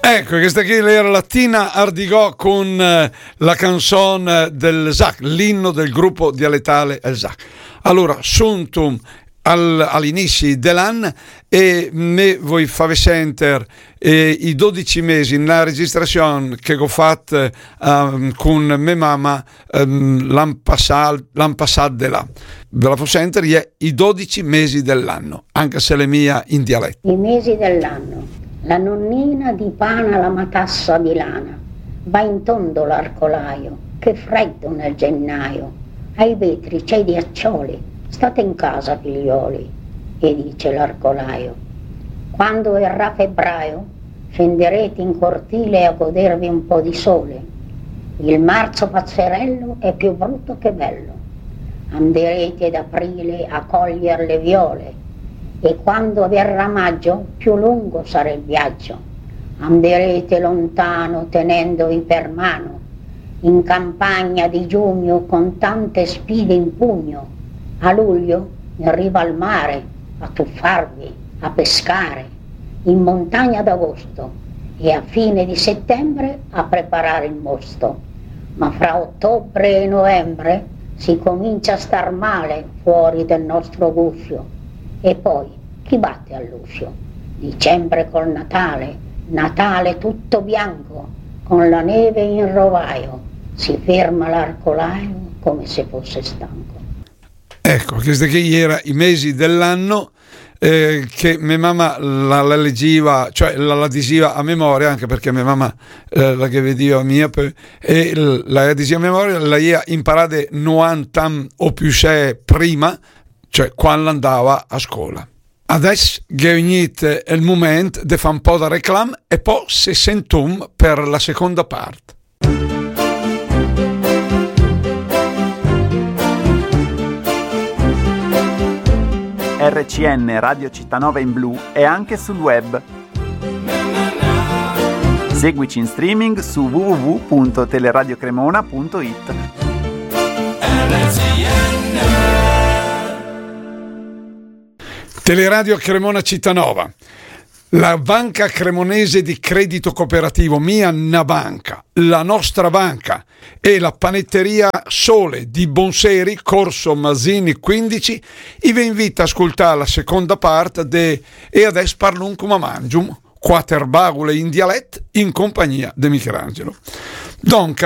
Ecco, questa qui era la Tina Ardigò con la canzone del ZAC, l'inno del gruppo dialettale El ZAC. Allora, suntum all'inizio dell'anno e me voi fate sentire i 12 mesi nella registrazione che ho fatto con mia mamma l'anno passato di là. Ve la faccio sentire i 12 mesi dell'anno, anche se le mia in dialetto. I mesi dell'anno. La nonnina dipana la matassa di lana, va in tondo l'arcolaio, che freddo nel gennaio, ai vetri c'è i ghiaccioli, state in casa figlioli, e dice l'arcolaio. Quando verrà febbraio, scenderete in cortile a godervi un po' di sole, il marzo pazzerello è più brutto che bello, anderete ad aprile a cogliere le viole, e quando verrà maggio più lungo sarà il viaggio, anderete lontano tenendovi per mano, in campagna di giugno con tante spide in pugno, a luglio in riva al mare a tuffarvi, a pescare, in montagna d'agosto e a fine di settembre a preparare il mosto, ma fra ottobre e novembre si comincia a star male fuori del nostro guscio. E poi chi batte all'uscio? Dicembre col Natale, Natale tutto bianco, con la neve in rovaio, si ferma l'arcolaio come se fosse stanco. Ecco, questi che era i mesi dell'anno che mia mamma la leggeva, cioè la diceva a memoria, anche perché mia mamma la che vedeva mia e la diceva a memoria, la ia imparata 90 anni o più prima, cioè quando andava a scuola. Adesso è venuto il momento di fare un po' di reclame e poi si sentum per la seconda parte. RCN Radio Cittanova in blu è anche sul web. Seguici in streaming su www.teleradiocremona.it. Teleradio Cremona Cittanova, la banca cremonese di credito cooperativo Mia Banca, la nostra banca e la panetteria Sole di Bonseri, Corso Masini 15, vi invita a ascoltare la seconda parte de E adesso parlo un come mangium, quattro bagule in dialetto in compagnia di Michelangelo. Donc,